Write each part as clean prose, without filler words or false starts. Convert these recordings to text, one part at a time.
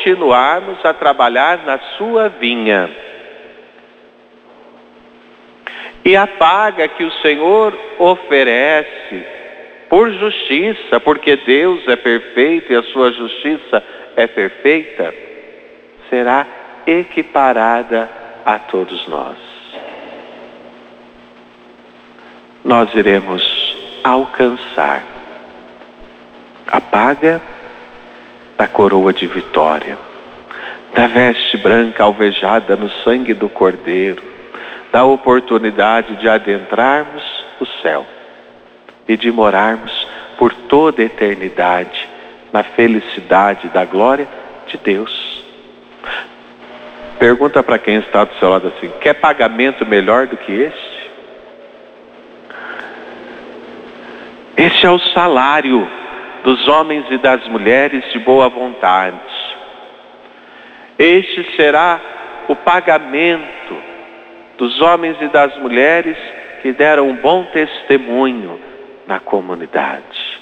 continuarmos a trabalhar na sua vinha. E a paga que o Senhor oferece por justiça, porque Deus é perfeito e a sua justiça é perfeita, será equiparada a todos nós. Nós iremos alcançar a paga da coroa de vitória, da veste branca alvejada no sangue do Cordeiro, da oportunidade de adentrarmos o céu e de morarmos por toda a eternidade na felicidade da glória de Deus. Pergunta para quem está do seu lado assim: quer pagamento melhor do que este? Este é o salário dos homens e das mulheres de boa vontade. Este será o pagamento dos homens e das mulheres que deram um bom testemunho na comunidade.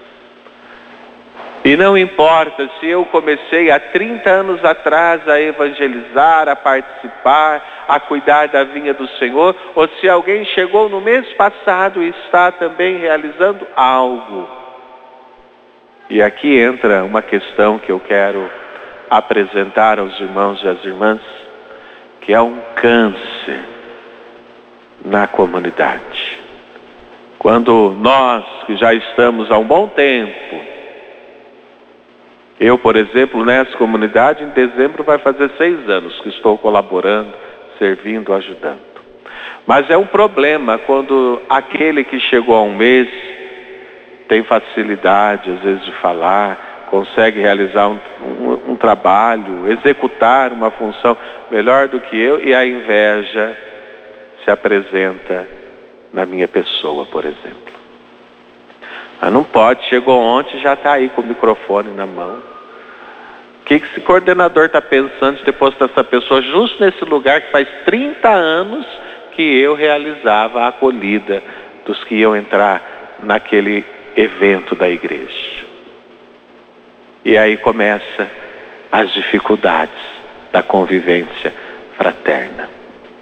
E não importa se eu comecei há 30 anos atrás a evangelizar, a participar, a cuidar da vinha do Senhor, ou se alguém chegou no mês passado e está também realizando algo. E aqui entra uma questão que eu quero apresentar aos irmãos e às irmãs, que é um câncer na comunidade. Quando nós, que já estamos há um bom tempo, eu, por exemplo, nessa comunidade, em dezembro vai fazer 6 anos que estou colaborando, servindo, ajudando. Mas é um problema quando aquele que chegou há um mês tem facilidade, às vezes, de falar, consegue realizar um trabalho, executar uma função melhor do que eu, e a inveja se apresenta na minha pessoa, por exemplo. Mas não pode, chegou ontem e já está aí com o microfone na mão. O que esse coordenador está pensando de ter posto essa pessoa justo nesse lugar que faz 30 anos que eu realizava a acolhida dos que iam entrar naquele evento da igreja? E aí começa as dificuldades da convivência fraterna.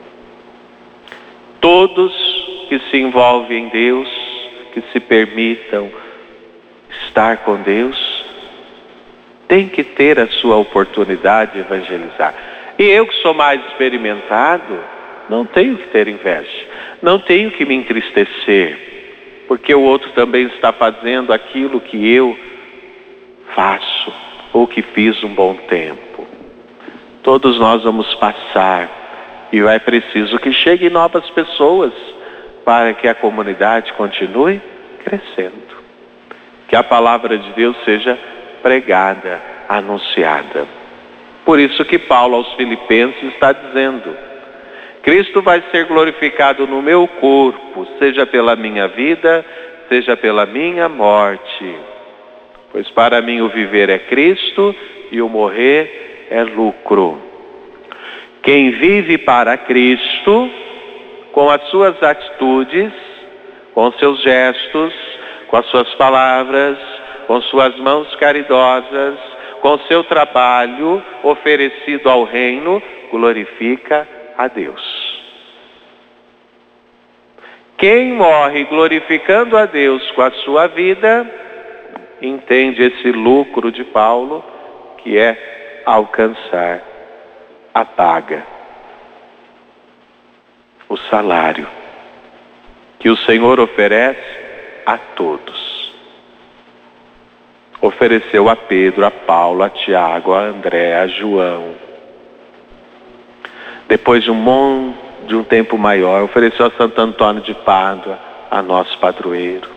Todos que se envolvem em Deus, que se permitam estar com Deus, têm que ter a sua oportunidade de evangelizar. E eu, que sou mais experimentado, não tenho que ter inveja, não tenho que me entristecer, porque o outro também está fazendo aquilo que eu faço, ou que fiz um bom tempo. Todos nós vamos passar, e é preciso que cheguem novas pessoas, para que a comunidade continue crescendo. Que a palavra de Deus seja pregada, anunciada. Por isso que Paulo aos Filipenses está dizendo: Cristo vai ser glorificado no meu corpo, seja pela minha vida, seja pela minha morte. Pois para mim o viver é Cristo e o morrer é lucro. Quem vive para Cristo, com as suas atitudes, com seus gestos, com as suas palavras, com suas mãos caridosas, com seu trabalho oferecido ao reino, glorifica a Deus. Quem morre glorificando a Deus com a sua vida, entende esse lucro de Paulo, que é alcançar a paga, o salário que o Senhor oferece a todos. Ofereceu a Pedro, a Paulo, a Tiago, a André, a João. Depois de um tempo maior, ofereceu a Santo Antônio de Pádua, a nosso padroeiro.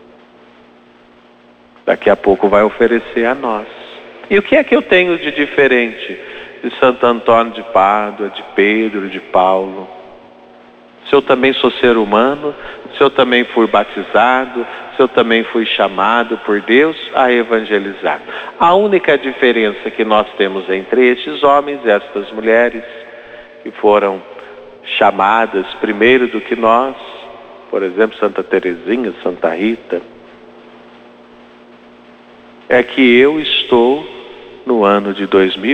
Daqui a pouco vai oferecer a nós. E o que é que eu tenho de diferente de Santo Antônio de Pádua, de Pedro, de Paulo? Se eu também sou ser humano, se eu também fui batizado, se eu também fui chamado por Deus a evangelizar. A única diferença que nós temos entre estes homens e estas mulheres, que foram chamadas primeiro do que nós, por exemplo, Santa Teresinha, Santa Rita, é que eu estou no ano de